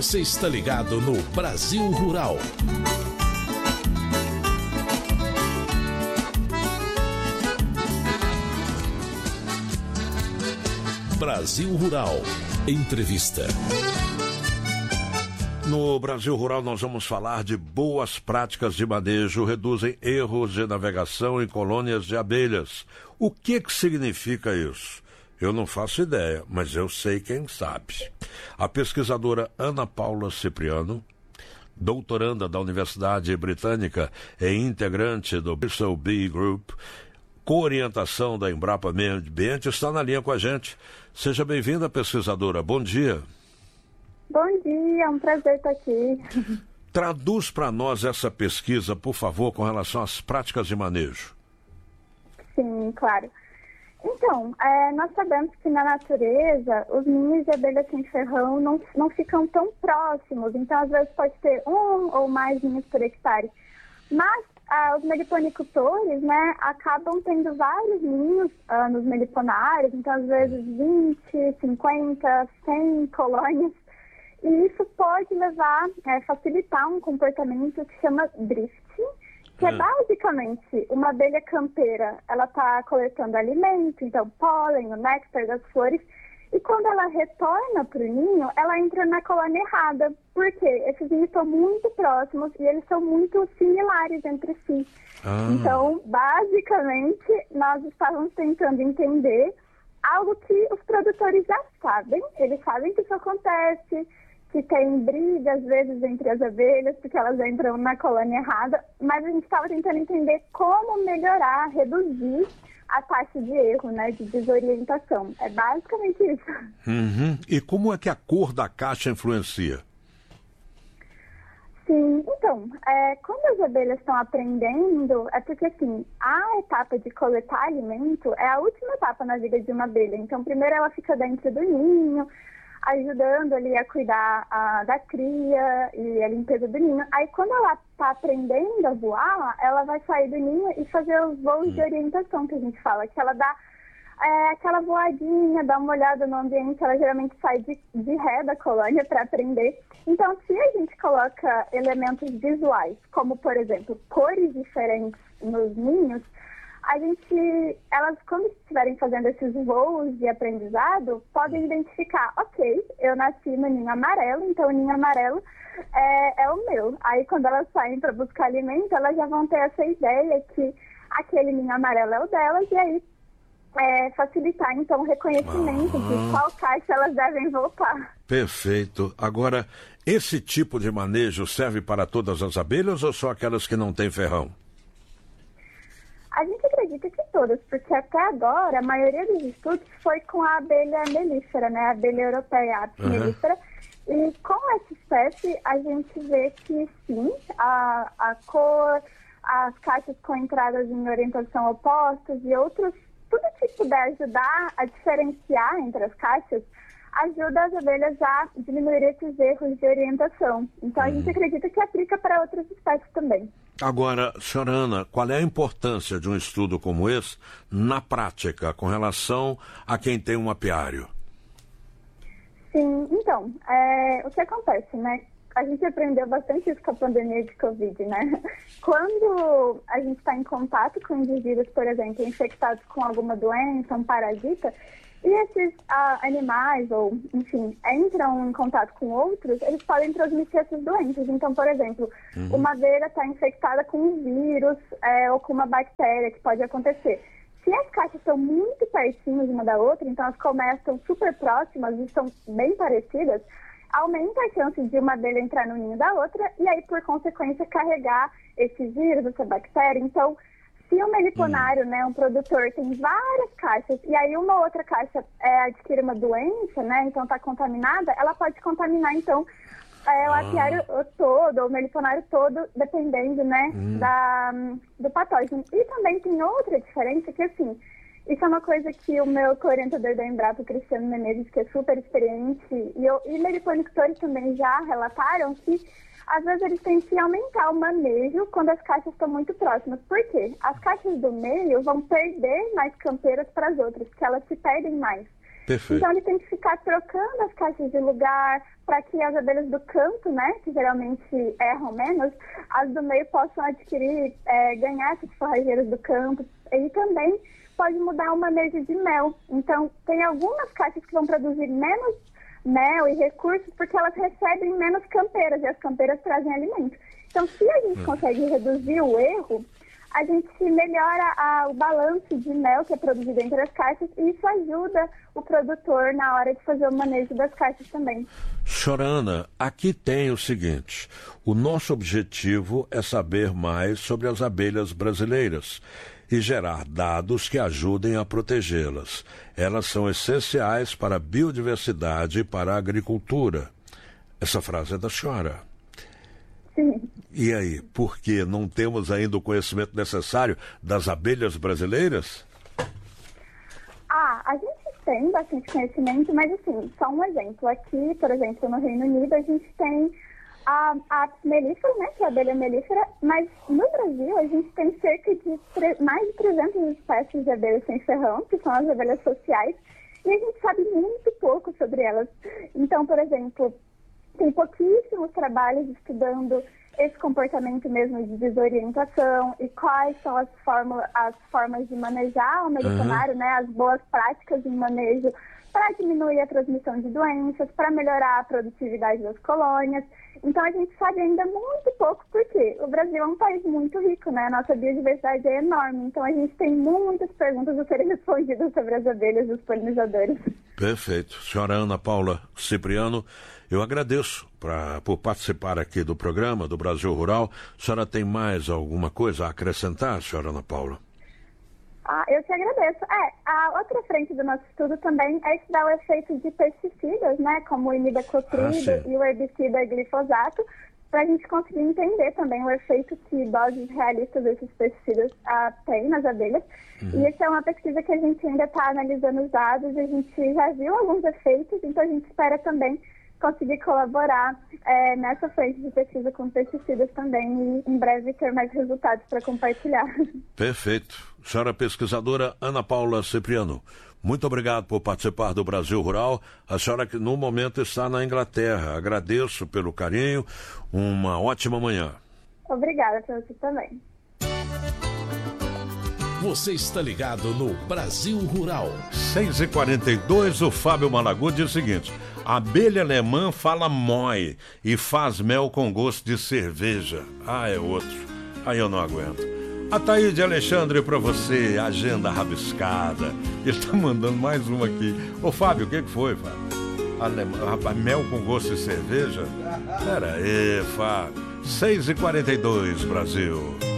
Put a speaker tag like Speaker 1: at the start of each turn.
Speaker 1: Você está ligado no Brasil Rural. Brasil Rural. Entrevista.
Speaker 2: No Brasil Rural nós vamos falar de boas práticas de manejo, reduzem erros de navegação em colônias de abelhas. O que significa isso? Eu não faço ideia, mas eu sei quem sabe. A pesquisadora Ana Paula Cipriano, doutoranda da Universidade Britânica e integrante do Bristol Bee Group, com orientação da Embrapa Meio Ambiente, está na linha com a gente. Seja bem-vinda, pesquisadora. Bom dia.
Speaker 3: Bom dia, é um prazer estar aqui.
Speaker 2: Traduz para nós essa pesquisa, por favor, com relação às práticas de manejo.
Speaker 3: Sim, claro. Então, nós sabemos que na natureza os ninhos de abelha sem ferrão não ficam tão próximos, então às vezes pode ter um ou mais ninhos por hectare. Mas os meliponicultores, né, acabam tendo vários ninhos nos meliponários, então às vezes 20, 50, 100 colônias. E isso pode facilitar um comportamento que chama drifting, que é basicamente uma abelha campeira. Ela está coletando alimento, então pólen, o néctar das flores, e quando ela retorna para o ninho, ela entra na colônia errada. Por quê? Esses ninhos estão muito próximos e eles são muito similares entre si. Então, basicamente, nós estávamos tentando entender algo que os produtores já sabem. Eles sabem que isso acontece, que tem briga, às vezes, entre as abelhas, porque elas entram na colônia errada, mas a gente estava tentando entender como melhorar, reduzir a taxa de erro, né, de desorientação. É basicamente isso.
Speaker 2: E como é que a cor da caixa influencia?
Speaker 3: Sim, então, quando as abelhas estão aprendendo, é porque, assim, a etapa de coletar alimento é a última etapa na vida de uma abelha. Então, primeiro ela fica dentro do ninho, ajudando ali a cuidar da cria e a limpeza do ninho. Aí, quando ela está aprendendo a voar, ela vai sair do ninho e fazer os voos de orientação, que a gente fala, que ela dá aquela voadinha, dá uma olhada no ambiente, ela geralmente sai de ré da colônia para aprender. Então, se a gente coloca elementos visuais, como, por exemplo, cores diferentes nos ninhos, elas, quando estiverem fazendo esses voos de aprendizado, podem identificar, ok, eu nasci no ninho amarelo, então o ninho amarelo é o meu. Aí, quando elas saem para buscar alimento, elas já vão ter essa ideia que aquele ninho amarelo é o delas, e aí facilitar, então, o reconhecimento de qual caixa elas devem voltar.
Speaker 2: Perfeito. Agora, esse tipo de manejo serve para todas as abelhas ou só aquelas que não têm ferrão?
Speaker 3: A gente acredita que todas, porque até agora a maioria dos estudos foi com a abelha melífera, né? A abelha europeia, a Apis mellifera. E com essa espécie a gente vê que sim, a cor, as caixas com entradas em orientação opostas e outros, tudo que puder ajudar a diferenciar entre as caixas, ajuda as abelhas a diminuir esses erros de orientação. Então a gente acredita que aplica para outras espécies também.
Speaker 2: Agora, senhora Ana, qual é a importância de um estudo como esse na prática, com relação a quem tem um apiário?
Speaker 3: Sim, então, o que acontece, né? A gente aprendeu bastante isso com a pandemia de Covid, né? Quando a gente está em contato com indivíduos, por exemplo, infectados com alguma doença, um parasita, e esses animais, ou, enfim, entram em contato com outros, eles podem transmitir essas doenças. Então, por exemplo, uma abelha está infectada com um vírus ou com uma bactéria, que pode acontecer. Se as caixas estão muito pertinhas uma da outra, então elas começam super próximas e estão bem parecidas, aumenta a chance de uma abelha entrar no ninho da outra e aí, por consequência, carregar esse vírus, essa bactéria. Então, se um meliponário, né, um produtor, tem várias caixas e aí uma outra caixa adquire uma doença, né, então está contaminada, ela pode contaminar, então, o apiário todo, ou o meliponário todo, dependendo, né, do patógeno. E também tem outra diferença que, assim, isso é uma coisa que o meu co-orientador da Embrapa, o Cristiano Menezes, que é super experiente, e meliponicultores também já relataram que às vezes eles têm que aumentar o manejo quando as caixas estão muito próximas. Por quê? As caixas do meio vão perder mais campeiras para as outras, porque elas se perdem mais.
Speaker 2: Perfeito.
Speaker 3: Então ele tem que ficar trocando as caixas de lugar para que as abelhas do campo, né, que geralmente erram menos, as do meio possam adquirir, ganhar esses forrageiros do campo. E também pode mudar o manejo de mel. Então tem algumas caixas que vão produzir menos mel e recursos porque elas recebem menos campeiras e as campeiras trazem alimento. Então se a gente consegue reduzir o erro, a gente melhora o balanço de mel que é produzido entre as caixas e isso ajuda o produtor na hora de fazer o manejo das caixas também.
Speaker 2: Senhora Ana, aqui tem o seguinte, o nosso objetivo é saber mais sobre as abelhas brasileiras e gerar dados que ajudem a protegê-las. Elas são essenciais para a biodiversidade e para a agricultura. Essa frase é da senhora.
Speaker 3: Sim.
Speaker 2: E aí, por que não temos ainda o conhecimento necessário das abelhas brasileiras?
Speaker 3: A gente tem bastante conhecimento, mas assim, só um exemplo. Aqui, por exemplo, no Reino Unido, a gente tem a apis mellifera, né, que é a abelha melífera, mas no Brasil a gente tem cerca de mais de 300 espécies de abelhas sem ferrão, que são as abelhas sociais, e a gente sabe muito pouco sobre elas. Então, por exemplo, tem pouquíssimos trabalhos estudando esse comportamento mesmo de desorientação e quais são as formas de manejar o melipionário, né, as boas práticas em manejo para diminuir a transmissão de doenças, para melhorar a produtividade das colônias. Então a gente sabe ainda muito pouco porque o Brasil é um país muito rico, né? A nossa biodiversidade é enorme, então a gente tem muitas perguntas a serem respondidas sobre as abelhas e os polinizadores.
Speaker 2: Perfeito. Senhora Ana Paula Cipriano, eu agradeço por participar aqui do programa do Brasil Rural. A senhora tem mais alguma coisa a acrescentar, senhora Ana Paula?
Speaker 3: Eu te agradeço. A outra frente do nosso estudo também é estudar o efeito de pesticidas, né, como o imidacloprida e o herbicida glifosato, para a gente conseguir entender também o efeito que doses realistas desses pesticidas têm nas abelhas. E essa é uma pesquisa que a gente ainda está analisando os dados, a gente já viu alguns efeitos, então a gente espera também conseguir colaborar nessa frente de pesquisa com pesticidas também e em breve ter mais resultados para compartilhar.
Speaker 2: Perfeito. Senhora pesquisadora Ana Paula Cipriano, muito obrigado por participar do Brasil Rural. A senhora que no momento está na Inglaterra. Agradeço pelo carinho. Uma ótima manhã.
Speaker 3: Obrigada para você também.
Speaker 1: Você está ligado no Brasil Rural.
Speaker 2: 6h42, o Fábio Malaguti diz o seguinte: a abelha alemã fala mói e faz mel com gosto de cerveja. É outro. Aí eu não aguento. A Taíde Alexandre para você, agenda rabiscada. Ele tá mandando mais uma aqui. Ô Fábio, o que foi, Fábio? Mel com gosto de cerveja? Pera aí, Fábio. 6h42, Brasil.